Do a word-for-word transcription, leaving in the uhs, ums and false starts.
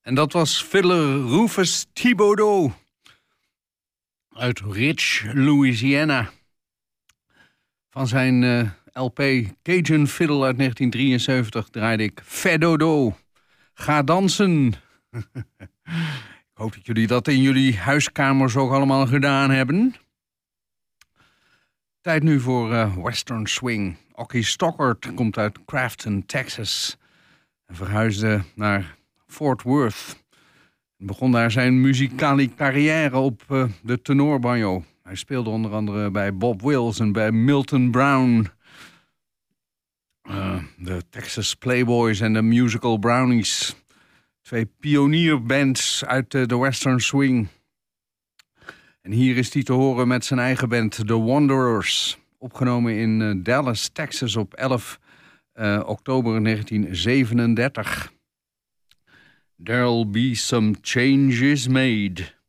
En dat was fiddler Rufus Thibodeau uit Rich, Louisiana. Van zijn uh, L P Cajun Fiddle uit negentien drieënzeventig draaide ik Fedodo. Ga dansen. Ik hoop dat jullie dat in jullie huiskamers ook allemaal gedaan hebben. Tijd nu voor uh, Western Swing. Okie Stockert komt uit Crafton, Texas. En verhuisde naar Fort Worth. En begon daar zijn muzikale carrière op uh, de tenorbanjo. Hij speelde onder andere bij Bob Wills en bij Milton Brown. Uh, de Texas Playboys en de Musical Brownies. Twee pionierbands uit uh, de Western Swing. En hier is hij te horen met zijn eigen band, The Wanderers. Opgenomen in uh, Dallas, Texas op elf uh, oktober negentien zevenendertig. There'll be some changes made.